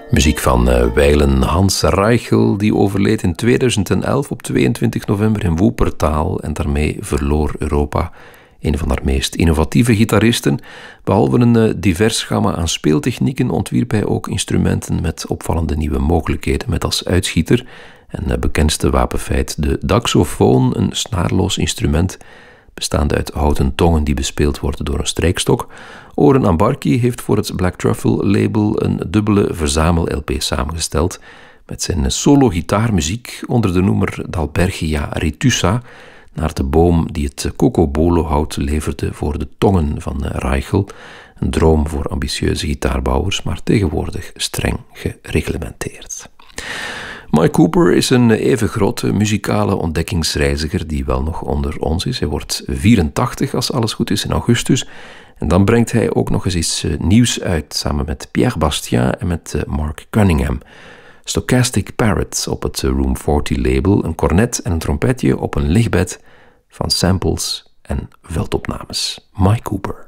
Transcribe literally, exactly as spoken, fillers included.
Muziek van uh, wijlen Hans Reichel, die overleed in tweeduizend elf op tweeëntwintig november in Wuppertal en daarmee verloor Europa een van haar meest innovatieve gitaristen. Behalve een uh, divers gamma aan speeltechnieken ontwierp hij ook instrumenten met opvallende nieuwe mogelijkheden, met als uitschieter en uh, bekendste wapenfeit de daxofoon, een snaarloos instrument bestaande uit houten tongen die bespeeld worden door een strijkstok. Oren Ambarchi heeft voor het Black Truffle label een dubbele verzamel-L P samengesteld met zijn solo-gitaarmuziek onder de noemer Dalbergia retusa, naar de boom die het cocobolo-hout leverde voor de tongen van Reichel. Een droom voor ambitieuze gitaarbouwers, maar tegenwoordig streng gereglementeerd. Mike Cooper is een even grote muzikale ontdekkingsreiziger die wel nog onder ons is. Hij wordt vierentachtig als alles goed is in augustus. En dan brengt hij ook nog eens iets nieuws uit, samen met Pierre Bastien en met Mark Cunningham. Stochastic Parrot op het Room veertig label, een cornet en een trompetje op een lichtbed van samples en veldopnames. Mike Cooper.